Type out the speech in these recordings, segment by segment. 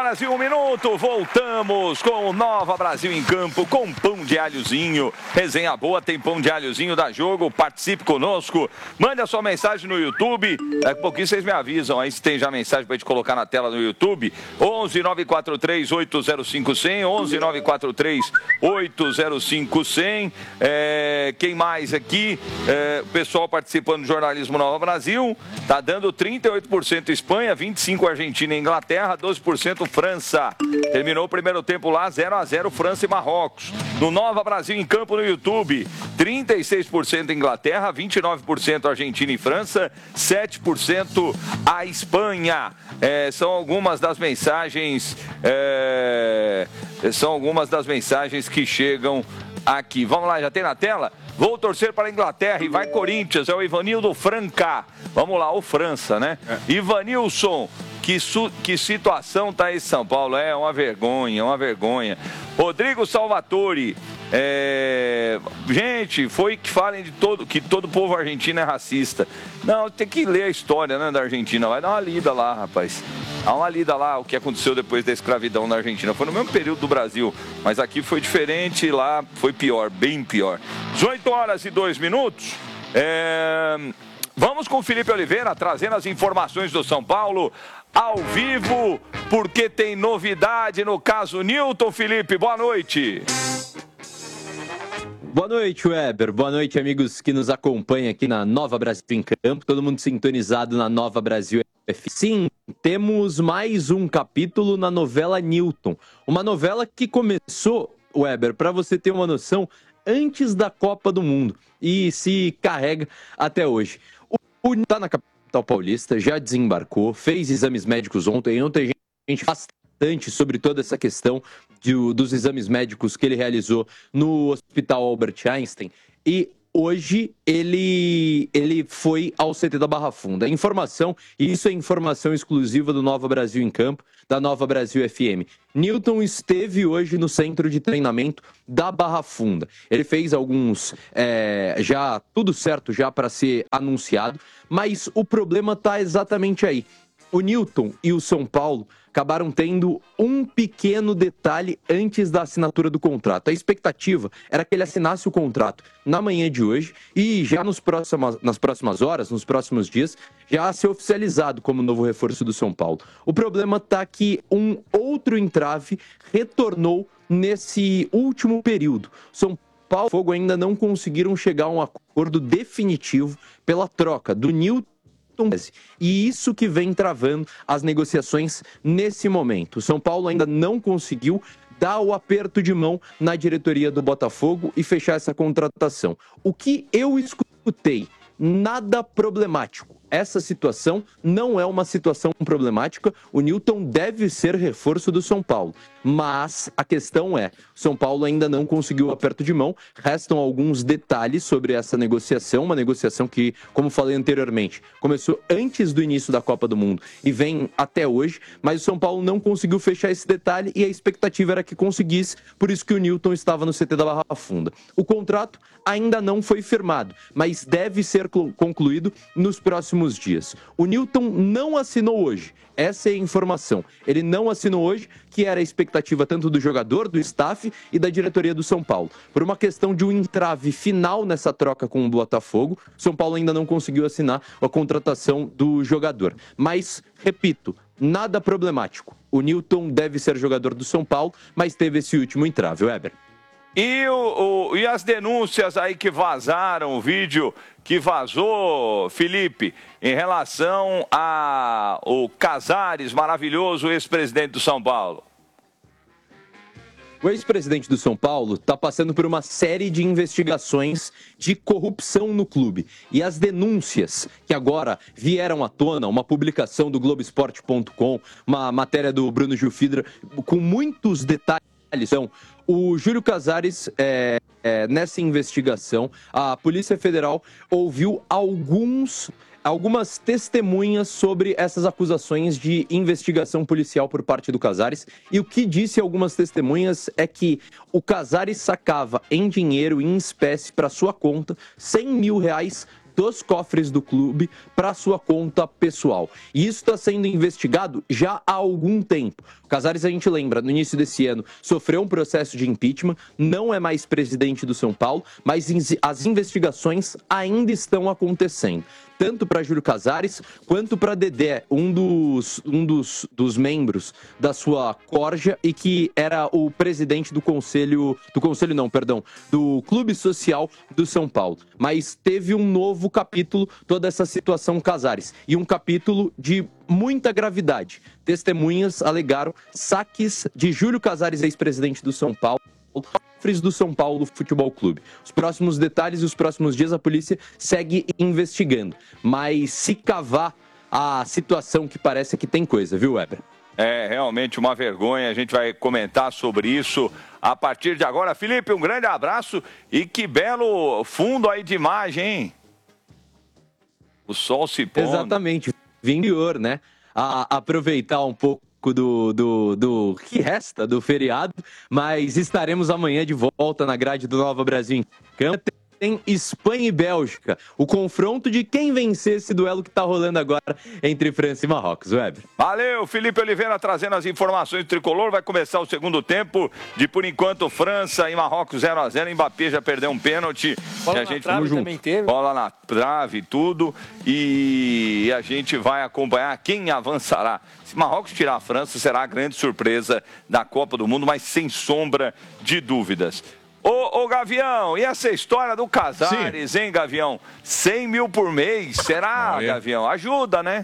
horas e 1 minuto, voltamos com o Nova Brasil em Campo, com pão de alhozinho, resenha boa, tem pão de alhozinho da Jogo, participe conosco, mande a sua mensagem no YouTube, daqui a pouquinho vocês me avisam aí se tem já mensagem pra gente colocar na tela no YouTube, 11 943 805 100, 11 943 805 100, quem mais aqui, o pessoal participando do Jornalismo Nova Brasil, tá dando 38% Espanha, 25% Argentina e Inglaterra, 12% França. Terminou o primeiro tempo lá, 0-0 França e Marrocos. No Nova Brasil em Campo no YouTube, 36% Inglaterra, 29% Argentina e França, 7% a Espanha. São algumas das mensagens que chegam aqui. Vamos lá, já tem na tela? Vou torcer para a Inglaterra e vai Corinthians, é o Ivanildo Franca. Vamos lá, o França, né? Ivanilson, que situação tá esse São Paulo? É uma vergonha, uma vergonha. Rodrigo Salvatore, gente, foi que falem que todo povo argentino é racista. Não, tem que ler a história, né, da Argentina. Vai dar uma lida lá, rapaz. Dá uma lida lá, o que aconteceu depois da escravidão na Argentina. Foi no mesmo período do Brasil, mas aqui foi diferente, lá foi pior, bem pior. 18 horas e 2 minutos. Vamos com o Felipe Oliveira, trazendo as informações do São Paulo ao vivo, porque tem novidade no caso Newton. Felipe, boa noite. Boa noite, Weber. Boa noite, amigos que nos acompanham aqui na Nova Brasil em Campo. Todo mundo sintonizado na Nova Brasil F. Sim, temos mais um capítulo na novela Newton. Uma novela que começou, Weber, para você ter uma noção, antes da Copa do Mundo e se carrega até hoje. O está na capital paulista, já desembarcou, fez exames médicos ontem. Ontem a gente bastante sobre toda essa questão dos exames médicos que ele realizou no Hospital Albert Einstein. E hoje ele foi ao CT da Barra Funda. Informação, e isso é informação exclusiva do Nova Brasil em Campo, da Nova Brasil FM. Newton esteve hoje no centro de treinamento da Barra Funda. Ele fez alguns, já tudo certo já para ser anunciado, mas o problema está exatamente aí. O Newton e o São Paulo acabaram tendo um pequeno detalhe antes da assinatura do contrato. A expectativa era que ele assinasse o contrato na manhã de hoje e já nas próximas horas, nos próximos dias, já ser oficializado como novo reforço do São Paulo. O problema está que um outro entrave retornou nesse último período. São Paulo e Fogo ainda não conseguiram chegar a um acordo definitivo pela troca do Newton. E isso que vem travando as negociações nesse momento. O São Paulo ainda não conseguiu dar o aperto de mão na diretoria do Botafogo e fechar essa contratação. O que eu escutei, nada problemático. Essa situação não é uma situação problemática. O Newton deve ser reforço do São Paulo. Mas a questão é, o São Paulo ainda não conseguiu o aperto de mão. Restam alguns detalhes sobre essa negociação. Uma negociação que, como falei anteriormente, começou antes do início da Copa do Mundo e vem até hoje. Mas o São Paulo não conseguiu fechar esse detalhe e a expectativa era que conseguisse. Por isso que o Newton estava no CT da Barra Funda. O contrato ainda não foi firmado, mas deve ser concluído nos próximos dias. O Newton não assinou hoje. Essa é a informação. Ele não assinou hoje, que era a expectativa tanto do jogador, do staff e da diretoria do São Paulo. Por uma questão de um entrave final nessa troca com o Botafogo, São Paulo ainda não conseguiu assinar a contratação do jogador. Mas, repito, nada problemático. O Newton deve ser jogador do São Paulo, mas teve esse último entrave, Weber. E as denúncias aí que vazaram, o vídeo que vazou, Felipe, em relação ao Casares, maravilhoso ex-presidente do São Paulo? O ex-presidente do São Paulo está passando por uma série de investigações de corrupção no clube. E as denúncias que agora vieram à tona, uma publicação do Globoesporte.com, uma matéria do Bruno Gilfidra, com muitos detalhes. Então, o Júlio Casares, nessa investigação, a Polícia Federal ouviu algumas testemunhas sobre essas acusações de investigação policial por parte do Casares. E o que disse algumas testemunhas é que o Casares sacava em dinheiro, em espécie, para sua conta, R$100 mil dos cofres do clube para sua conta pessoal. E isso está sendo investigado já há algum tempo. O Casares, a gente lembra, no início desse ano, sofreu um processo de impeachment, não é mais presidente do São Paulo, mas as investigações ainda estão acontecendo. Tanto para Júlio Casares, quanto para Dedé, um dos membros da sua corja e que era o presidente do do Clube Social do São Paulo. Mas teve um novo capítulo, toda essa situação Casares, e um capítulo de muita gravidade. Testemunhas alegaram saques de Júlio Casares, ex-presidente do São Paulo, cofres do São Paulo Futebol Clube. Os próximos detalhes e os próximos dias a polícia segue investigando. Mas se cavar a situação que parece que tem coisa, viu, Weber? É realmente uma vergonha, a gente vai comentar sobre isso a partir de agora. Felipe, um grande abraço e que belo fundo aí de imagem, hein? O sol se pondo. Exatamente, vingador, né? A aproveitar um pouco do que resta do feriado, mas estaremos amanhã de volta na grade do Nova Brasil em Campo. Tem Espanha e Bélgica, o confronto de quem vencer esse duelo que está rolando agora entre França e Marrocos, Weber. Valeu, Felipe Oliveira trazendo as informações do Tricolor, vai começar o segundo tempo de, por enquanto, França e Marrocos 0-0, Mbappé já perdeu um pênalti, bola e a gente trave também teve. Bola na trave, tudo, e a gente vai acompanhar quem avançará. Se Marrocos tirar a França, será a grande surpresa da Copa do Mundo, mas sem sombra de dúvidas. Ô, Gavião, e essa história do Casares, hein, Gavião? 100 mil por mês, será, Gavião? Ajuda, né?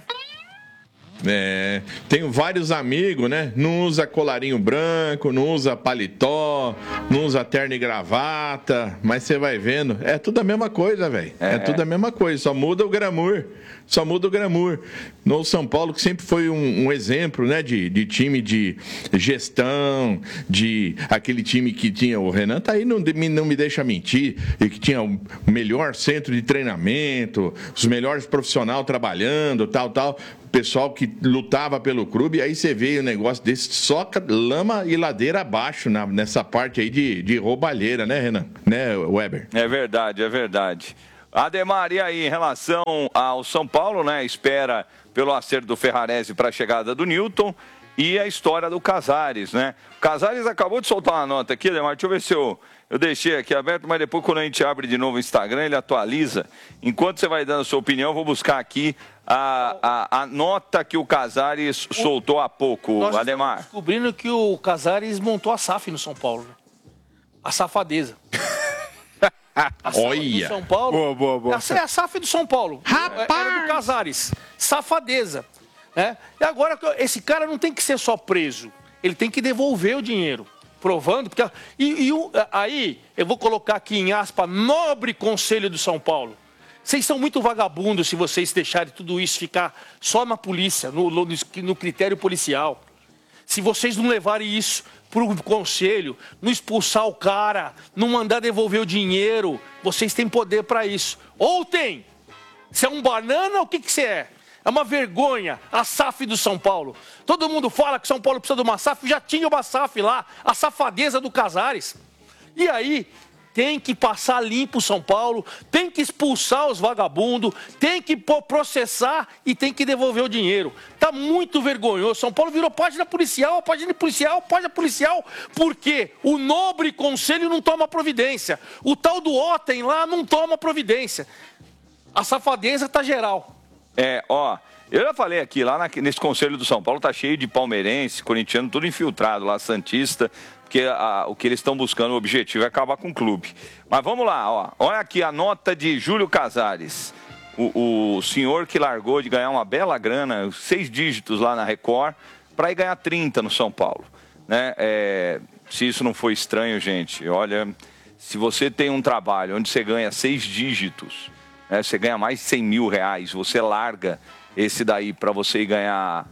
Tenho vários amigos, né? Não usa colarinho branco, não usa paletó, não usa terno e gravata, mas você vai vendo, é tudo a mesma coisa, velho. É tudo a mesma coisa, só muda o glamour. No São Paulo, que sempre foi um exemplo, né, de time de gestão, de aquele time que tinha, o Renan tá aí, não me deixa mentir, e que tinha o melhor centro de treinamento, os melhores profissionais trabalhando, tal, pessoal que lutava pelo clube, aí você vê um negócio desse, só lama e ladeira abaixo nessa parte aí de roubalheira, né, Renan? Né, Weber? É verdade. Ademar, e aí, em relação ao São Paulo, né, espera pelo acerto do Ferrarese para a chegada do Newton e a história do Casares, né? O Casares acabou de soltar uma nota aqui, Ademar, deixa eu ver se eu deixei aqui aberto, mas depois quando a gente abre de novo o Instagram, ele atualiza. Enquanto você vai dando a sua opinião, eu vou buscar aqui a nota que o Casares soltou há pouco, Ademar. Nós descobrindo que o Casares montou a SAF no São Paulo, né? A safadeza. Olha! São Paulo. Boa. Essa é a SAF do São Paulo. Rapaz! Era do Casares. Safadeza. Né? E agora, esse cara não tem que ser só preso. Ele tem que devolver o dinheiro. Provando. Porque, aí, eu vou colocar aqui em aspa, nobre conselho do São Paulo. Vocês são muito vagabundos se vocês deixarem tudo isso ficar só na polícia, no critério policial. Se vocês não levarem isso para o conselho, não expulsar o cara, não mandar devolver o dinheiro, vocês têm poder para isso. Ou tem. Você é um banana ou o que você é? É uma vergonha a SAF do São Paulo. Todo mundo fala que São Paulo precisa de uma SAF, já tinha uma SAF lá, a safadeza do Casares. E aí, tem que passar limpo o São Paulo, tem que expulsar os vagabundos, tem que processar e tem que devolver o dinheiro. Tá muito vergonhoso. São Paulo virou página policial, página policial, porque o nobre conselho não toma providência. O tal do Otten lá não toma providência. A safadeza tá geral. Eu já falei aqui, lá nesse conselho do São Paulo tá cheio de palmeirense, corintiano, tudo infiltrado lá, santista, porque o que eles estão buscando, o objetivo é acabar com o clube. Mas vamos lá, olha aqui a nota de Júlio Casares, o senhor que largou de ganhar uma bela grana, 6 dígitos lá na Record, para ir ganhar 30 no São Paulo. Né? Se isso não foi estranho, gente, olha, se você tem um trabalho onde você ganha 6 dígitos, né, você ganha mais de 100 mil reais, você larga esse daí para você ir ganhar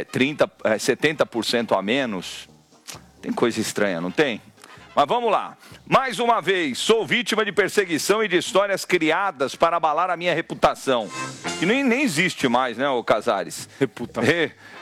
70% a menos, tem coisa estranha, não tem? Mas vamos lá. Mais uma vez, sou vítima de perseguição e de histórias criadas para abalar a minha reputação. Que nem existe mais, né, ô Casares? Reputação.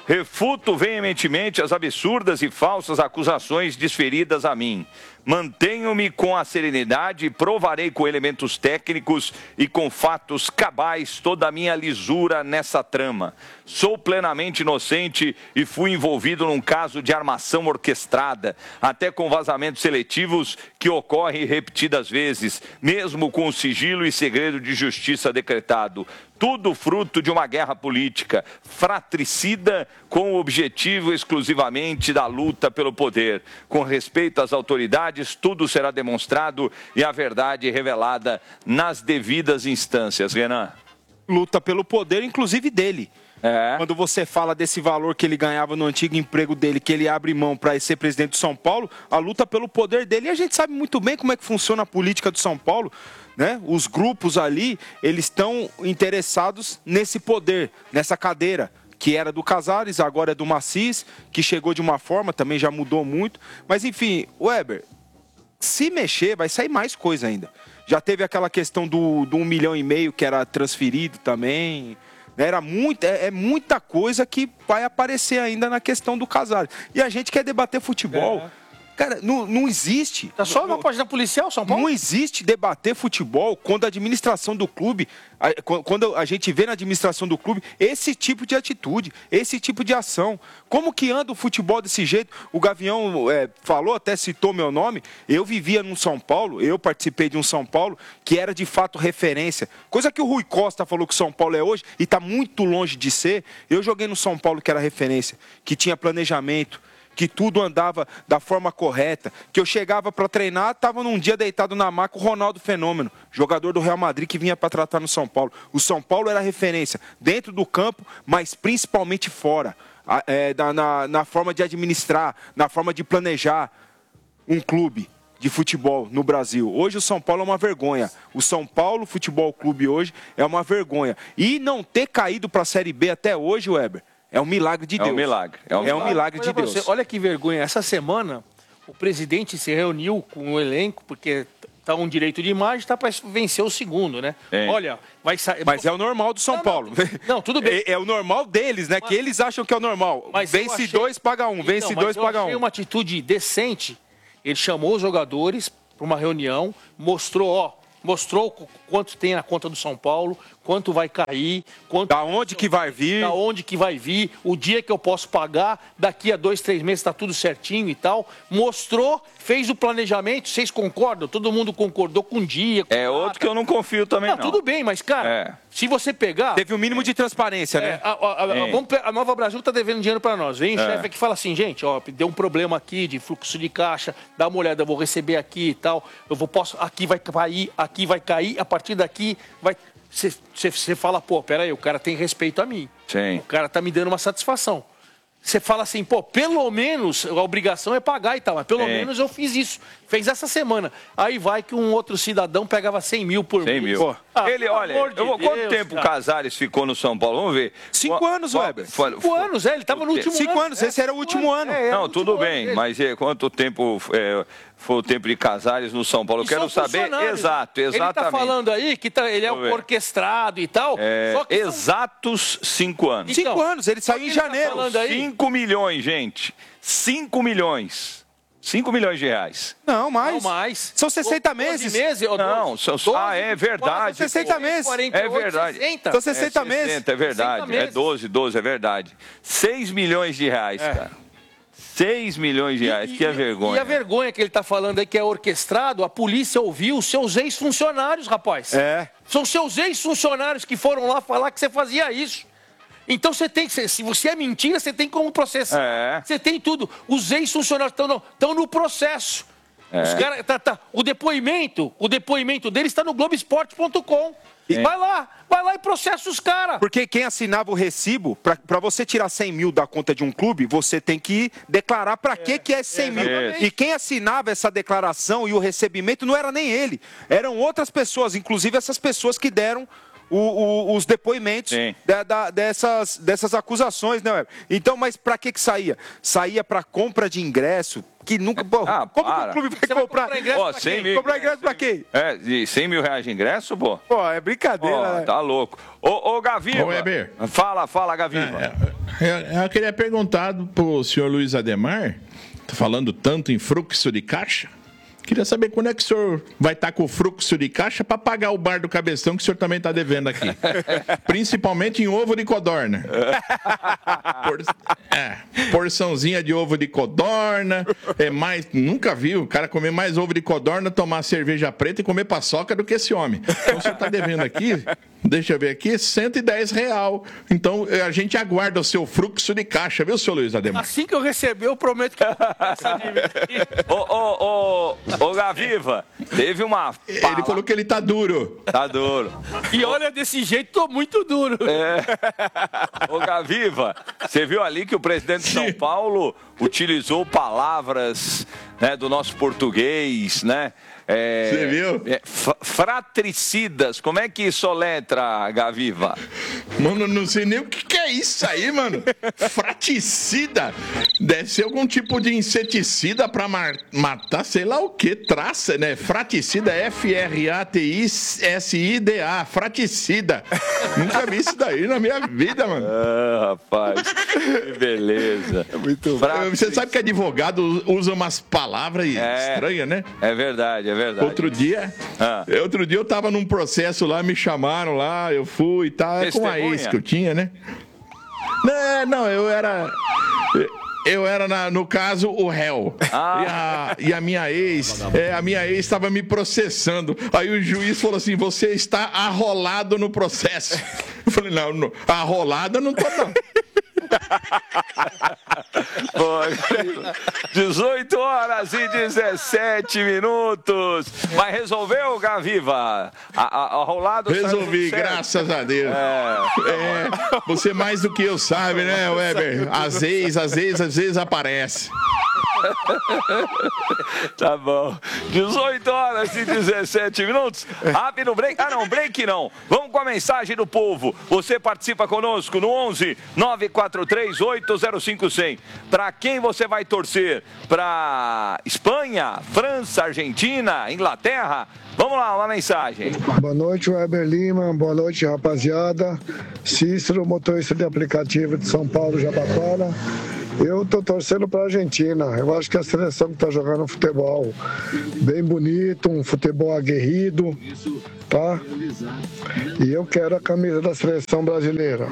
Refuto veementemente as absurdas e falsas acusações desferidas a mim. Mantenho-me com a serenidade e provarei com elementos técnicos e com fatos cabais toda a minha lisura nessa trama. Sou plenamente inocente e fui envolvido num caso de armação orquestrada, até com vazamentos seletivos que ocorrem repetidas vezes, mesmo com o sigilo e segredo de justiça decretado. Tudo fruto de uma guerra política, fratricida, com o objetivo exclusivamente da luta pelo poder. Com respeito às autoridades, tudo será demonstrado e a verdade revelada nas devidas instâncias. Renan. Luta pelo poder, inclusive dele. Quando você fala desse valor que ele ganhava no antigo emprego dele, que ele abre mão para ser presidente de São Paulo, a luta pelo poder dele. E a gente sabe muito bem como é que funciona a política de São Paulo, né? Os grupos ali, eles estão interessados nesse poder, nessa cadeira, que era do Casares, agora é do Macis, que chegou de uma forma, também já mudou muito. Mas enfim, Weber, se mexer, vai sair mais coisa ainda. Já teve aquela questão do 1,5 milhão que era transferido também. Era muita coisa que vai aparecer ainda na questão do Casares. E a gente quer debater futebol. Cara, não existe. Tá só na página policial, São Paulo? Não existe debater futebol quando a administração do clube, quando a gente vê na administração do clube esse tipo de atitude, esse tipo de ação. Como que anda o futebol desse jeito? O Gavião falou, até citou meu nome. Eu vivia num São Paulo, eu participei de um São Paulo que era de fato referência. Coisa que o Rui Costa falou que o São Paulo é hoje e está muito longe de ser. Eu joguei no São Paulo que era referência, que tinha planejamento, que tudo andava da forma correta, que eu chegava para treinar, estava num dia deitado na maca o Ronaldo Fenômeno, jogador do Real Madrid que vinha para tratar no São Paulo. O São Paulo era referência dentro do campo, mas principalmente fora, na forma de administrar, na forma de planejar um clube de futebol no Brasil. Hoje o São Paulo é uma vergonha. O São Paulo Futebol Clube hoje é uma vergonha. E não ter caído para a Série B até hoje, Weber, é um milagre de Deus. É um milagre. É um milagre de Deus. Olha que vergonha. Essa semana, o presidente se reuniu com o elenco, porque tá um direito de imagem, está para vencer o segundo, né? Olha, vai sair. Mas é o normal do São Paulo. Não, tudo bem. É o normal deles, né? Mas, que eles acham que é o normal. Vence dois, paga um. Vence dois, paga um. Eu achei uma atitude decente. Ele chamou os jogadores para uma reunião, mostrou quanto tem na conta do São Paulo, quanto vai cair, da onde que vai vir, o dia que eu posso pagar, daqui a 2, 3 meses está tudo certinho e tal. Mostrou, fez o planejamento, vocês concordam? Todo mundo concordou com o dia. Com outro que eu não confio também, não. Tudo bem, mas, cara, se você pegar... Teve um mínimo de transparência, né? A Nova Brasil está devendo dinheiro para nós. Vem o chefe aqui e fala assim, gente, deu um problema aqui de fluxo de caixa, dá uma olhada, eu vou receber aqui e tal, aqui vai cair, a partir daqui vai... Você fala, pô, peraí, o cara tem respeito a mim. Sim. O cara tá me dando uma satisfação. Você fala assim, pô, pelo menos a obrigação é pagar e tal, mas pelo menos eu fiz isso. Fez essa semana. Aí vai que um outro cidadão pegava 100 mil por mês. 100 mil. Pô, quanto tempo o Casares ficou no São Paulo? Vamos ver. 5 anos, Weber. 5 anos, ele estava no último ano. 5 anos, esse era o último ano. Não, tudo bem, mas quanto tempo foi o tempo de Casares no São Paulo? Eu quero saber exatamente. Ele está falando aí que ele é orquestrado e tal. Só que exatos 5 anos. 5 anos, ele saiu em janeiro. 5 milhões, gente. 5 milhões. 5 milhões de reais. Não, mais. São 60 meses. Não, são... é verdade. São 60 meses. 48, é verdade. 60. São 60 meses. É verdade. É 12, é verdade. 6 milhões de reais, cara. 6 milhões de reais, que é vergonha. E a vergonha que ele está falando aí, que é orquestrado, a polícia ouviu os seus ex-funcionários, rapaz. São seus ex-funcionários que foram lá falar que você fazia isso. Então você tem que, se você é mentira, você tem como processar. Você tem tudo. Os ex-funcionários estão no processo. Os cara, o depoimento deles está no Globoesporte.com. Vai lá e processa os caras. Porque quem assinava o recibo, para você tirar 100 mil da conta de um clube, você tem que declarar para que é 100 mil. E quem assinava essa declaração e o recebimento não era nem ele. Eram outras pessoas, inclusive essas pessoas que deram os depoimentos dessas acusações, né, Weber? Então, mas para que saía? Saía para compra de ingresso, que nunca... Pô, como que o clube vai comprar ingresso pra quem? Comprar ingresso pra quem? De 100 mil reais de ingresso, pô? Pô, é brincadeira, né? Tá louco. Ô, Gaviva. Ô, Weber. Fala, Gaviva. Eu queria perguntar pro senhor Luiz Ademar, tá falando tanto em fluxo de caixa, queria saber quando é que o senhor vai estar com o fluxo de caixa para pagar o bar do Cabeção que o senhor também está devendo aqui. Principalmente em ovo de codorna. Porçãozinha de ovo de codorna. Nunca vi o cara comer mais ovo de codorna, tomar cerveja preta e comer paçoca do que esse homem. Então o senhor está devendo aqui, deixa eu ver aqui, R$110. Então a gente aguarda o seu fluxo de caixa, viu, senhor Luiz Ademar? Assim que eu receber, eu prometo que eu vou essa dívida. Ô, Gaviva, teve uma... Ele falou que ele tá duro. Tá duro. E olha, desse jeito, tô muito duro. Ô, Gaviva, você viu ali que o presidente de São Paulo utilizou palavras, né, do nosso português, né? Você viu? Fratricidas. Como é que soletra, Gaviva? Mano, não sei nem o que é isso aí, mano. Fratricida. Deve ser algum tipo de inseticida pra matar, sei lá o que. Traça, né? Fratricida, F-R-A-T-I-S-I-D-A. Fratricida. Nunca vi isso daí na minha vida, mano. Rapaz. Que beleza. Muito bom. Você sabe que advogado usa umas palavras estranhas, né? É verdade. Outro dia eu tava num processo lá, me chamaram lá, eu fui e tal, com a ex que eu tinha, né? Não, eu era, no caso, o réu. E a minha ex estava me processando. Aí o juiz falou assim, você está arrolado no processo. Eu falei, não, arrolado eu não tô, não. 18 horas e 17 minutos. Mas resolveu, Gaviva? Rolado. Resolvi, graças a Deus. Você mais do que eu sabe, né, Weber? Às vezes aparece. Tá bom. 18 horas e 17 minutos. Rápido break. Não, break não. Vamos com a mensagem do povo. Você participa conosco no 11 943 805 100. Para quem você vai torcer? Para Espanha, França, Argentina, Inglaterra? Vamos lá, uma mensagem. Boa noite, Weber Lima. Boa noite, rapaziada. Cícero, motorista de aplicativo de São Paulo, Jabaquara. Eu tô torcendo para a Argentina. Eu acho que a seleção que tá jogando um futebol bem bonito, um futebol aguerrido, tá? E eu quero a camisa da seleção brasileira.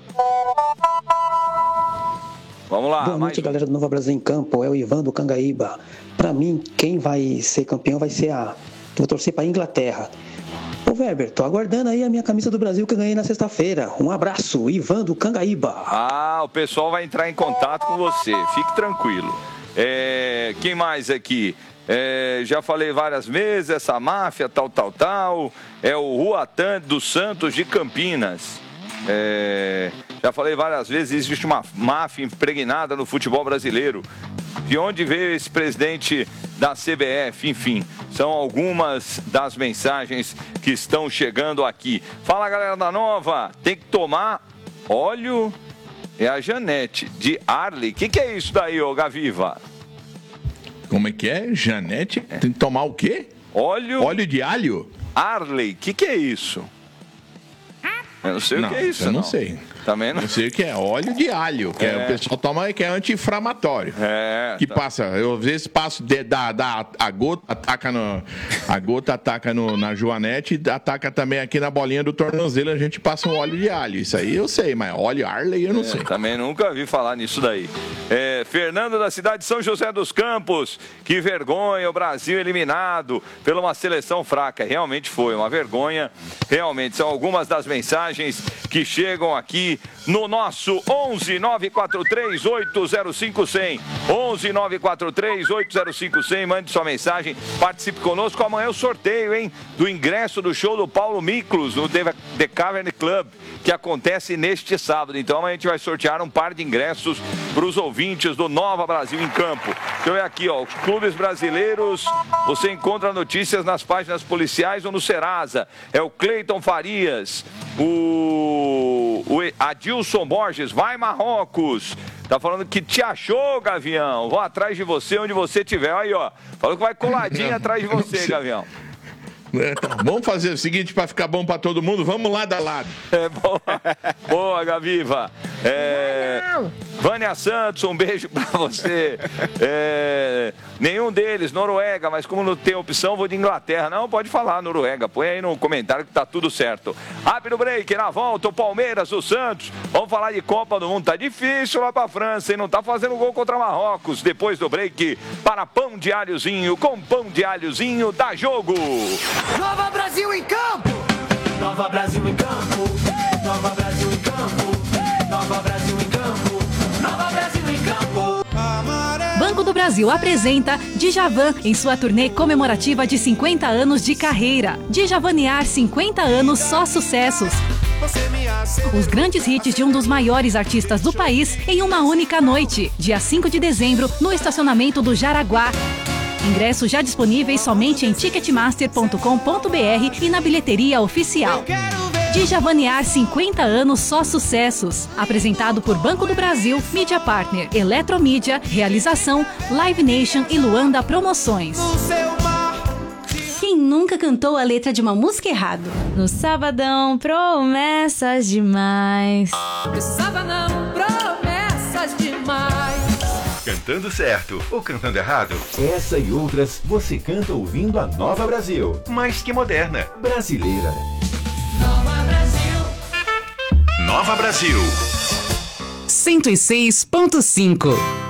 Vamos lá. Boa noite, galera do Nova Brasil em Campo. É o Ivan do Cangaíba. Para mim, quem vai ser campeão vai ser vou torcer para a Inglaterra. Ô Weber, tô aguardando aí a minha camisa do Brasil que eu ganhei na sexta-feira. Um abraço, Ivan do Cangaíba. O pessoal vai entrar em contato com você, fique tranquilo. Quem mais aqui? Já falei várias vezes, essa máfia, tal. É o Ruatan dos Santos de Campinas. Já falei várias vezes, existe uma máfia impregnada no futebol brasileiro. De onde veio esse presidente da CBF? Enfim, são algumas das mensagens que estão chegando aqui. Fala, galera da Nova, tem que tomar óleo. É a Janete, de Arley. O que é isso daí, ô Gaviva? Como é que é? Janete? Tem que tomar o quê? Óleo de alho? Arley, o que é isso? Eu não sei o que é isso, eu não sei. Também não. Eu sei o que é óleo de alho, que o pessoal toma, que é anti-inflamatório. Que passa, eu às vezes passo a gota ataca na Joanete, ataca também aqui na bolinha do tornozelo, a gente passa um óleo de alho. Isso aí eu sei, mas óleo Arley eu não sei. Também nunca vi falar nisso daí. Fernando da cidade de São José dos Campos, que vergonha, o Brasil eliminado pela uma seleção fraca. Realmente foi uma vergonha, realmente. São algumas das mensagens que chegam aqui aqui no nosso 11 943 805 100. 11 943 805 100. Mande sua mensagem, participe conosco. Amanhã o sorteio, hein? Do ingresso do show do Paulo Miklos no The Cavern Club, que acontece neste sábado. Então amanhã a gente vai sortear um par de ingressos para os ouvintes do Nova Brasil em Campo. Deixa eu ver aqui, ó, os clubes brasileiros, você encontra notícias nas páginas policiais ou no Serasa. É o Cleiton Farias, o Adilson Borges, vai Marrocos. Tá falando que te achou, Gavião. Vou atrás de você onde você estiver. Aí, ó. Falou que vai coladinho atrás de você, Gavião. Então, vamos fazer o seguinte para ficar bom para todo mundo. Vamos lado a lado. Boa, boa, Gaviva. Vânia Santos, um beijo pra você. Nenhum deles, Noruega, mas como não tem opção, vou de Inglaterra. Não, pode falar, Noruega. Põe aí no comentário que tá tudo certo. Rápido break, na volta, o Palmeiras, o Santos. Vamos falar de Copa do Mundo. Tá difícil lá pra França, hein? Não tá fazendo gol contra Marrocos. Depois do break, para Pão de Alhozinho. Com Pão de Alhozinho, dá jogo. Nova Brasil em campo! Nova Brasil em campo! Nova Brasil em campo! Nova Brasil em campo! Nova Brasil em campo! Banco do Brasil apresenta Djavan em sua turnê comemorativa de 50 anos de carreira. Djavanear 50 anos, só sucessos. Os grandes hits de um dos maiores artistas do país em uma única noite, dia 5 de dezembro, no estacionamento do Jaraguá. Ingressos já disponíveis somente em ticketmaster.com.br e na bilheteria oficial. Djavanear 50 anos, só sucessos. Apresentado por Banco do Brasil, Mídia Partner, Eletromídia, Realização, Live Nation e Luanda Promoções. Quem nunca cantou a letra de uma música errado? No sabadão, promessas demais. No sabadão, promessas demais. Cantando certo ou cantando errado? Essa e outras você canta ouvindo a Nova Brasil. Mais que moderna, brasileira. Nova Brasil. Nova Brasil. 106.5